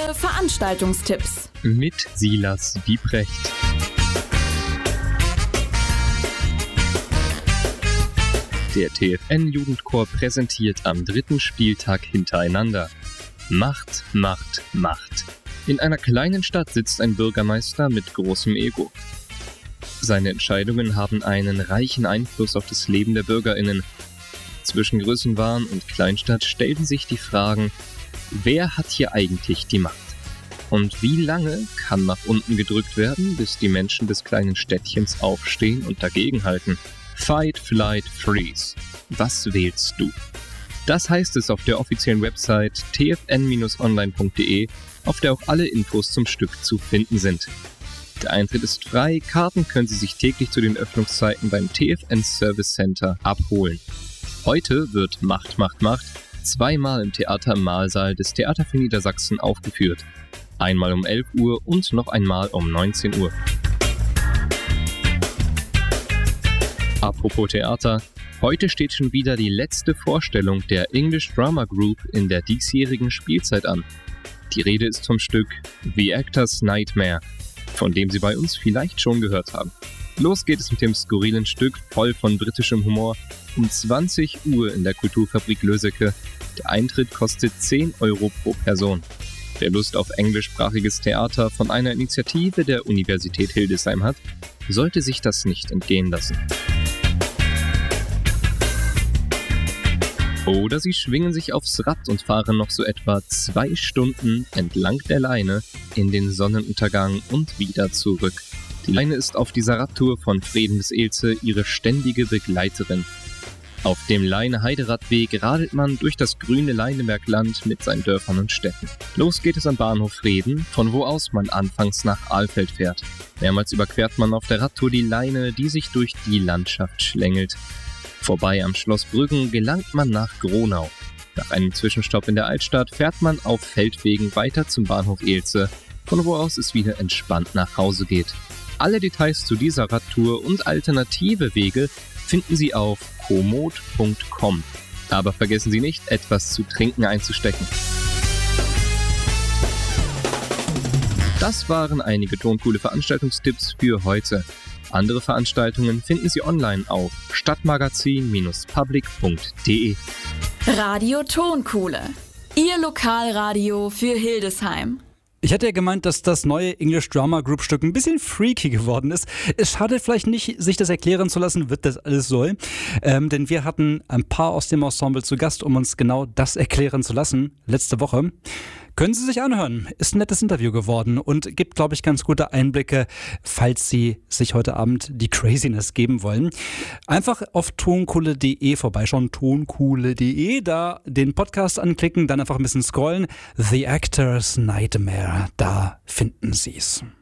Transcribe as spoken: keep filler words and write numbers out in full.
Toncoole Veranstaltungstipps mit Silas Wiebrecht. Der T F N-Jugendchor präsentiert am dritten Spieltag hintereinander Macht, Macht, Macht. In einer kleinen Stadt sitzt ein Bürgermeister mit großem Ego. Seine Entscheidungen haben einen reichen Einfluss auf das Leben der BürgerInnen. Zwischen Größenwahn und Kleinstadt stellten sich die Fragen, wer hat hier eigentlich die Macht? Und wie lange kann nach unten gedrückt werden, bis die Menschen des kleinen Städtchens aufstehen und dagegenhalten? Fight, Flight, Freeze. Was wählst du? Das heißt es auf der offiziellen Website t f n Bindestrich online punkt d e, auf der auch alle Infos zum Stück zu finden sind. Der Eintritt ist frei, Karten können Sie sich täglich zu den Öffnungszeiten beim T F N Service Center abholen. Heute wird Macht, Macht, Macht zweimal im Theater im Mahlsaal des Theater für Niedersachsen aufgeführt. Einmal um elf Uhr und noch einmal um neunzehn Uhr. Apropos Theater, heute steht schon wieder die letzte Vorstellung der English Drama Group in der diesjährigen Spielzeit an. Die Rede ist vom Stück The Actor's Nightmare, von dem Sie bei uns vielleicht schon gehört haben. Los geht es mit dem skurrilen Stück, voll von britischem Humor, um zwanzig Uhr in der Kulturfabrik Löseke. Der Eintritt kostet zehn Euro pro Person. Wer Lust auf englischsprachiges Theater von einer Initiative der Universität Hildesheim hat, sollte sich das nicht entgehen lassen. Oder Sie schwingen sich aufs Rad und fahren noch so etwa zwei Stunden entlang der Leine in den Sonnenuntergang und wieder zurück. Die Leine ist auf dieser Radtour von Freden bis Ilze ihre ständige Begleiterin. Auf dem Leine-Heideradweg radelt man durch das grüne Leinebergland mit seinen Dörfern und Städten. Los geht es am Bahnhof Freden, von wo aus man anfangs nach Alfeld fährt. Mehrmals überquert man auf der Radtour die Leine, die sich durch die Landschaft schlängelt. Vorbei am Schloss Brüggen gelangt man nach Gronau. Nach einem Zwischenstopp in der Altstadt fährt man auf Feldwegen weiter zum Bahnhof Ilze, von wo aus es wieder entspannt nach Hause geht. Alle Details zu dieser Radtour und alternative Wege finden Sie auf komoot punkt com. Aber vergessen Sie nicht, etwas zu trinken einzustecken. Das waren einige toncoole Veranstaltungstipps für heute. Andere Veranstaltungen finden Sie online auf stadtmagazin Bindestrich public punkt d e. Radio Toncoole, Ihr Lokalradio für Hildesheim. Ich hatte ja gemeint, dass das neue English Drama Group Stück ein bisschen freaky geworden ist. Es schadet vielleicht nicht, sich das erklären zu lassen, wird das alles soll. Ähm, denn wir hatten ein paar aus dem Ensemble zu Gast, um uns genau das erklären zu lassen, letzte Woche. Können Sie sich anhören. Ist ein nettes Interview geworden und gibt, glaube ich, ganz gute Einblicke, falls Sie sich heute Abend die Craziness geben wollen. Einfach auf toncoole punkt d e vorbeischauen, toncoole punkt d e, da den Podcast anklicken, dann einfach ein bisschen scrollen. The Actor's Nightmare, da finden Sie es.